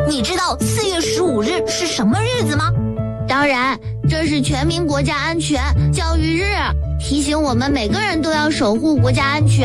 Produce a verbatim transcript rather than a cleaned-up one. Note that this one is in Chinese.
你知道四月十五日是什么日子吗？ 当然，这是全民国家安全教育日，提醒我们每个人都要守护国家安全。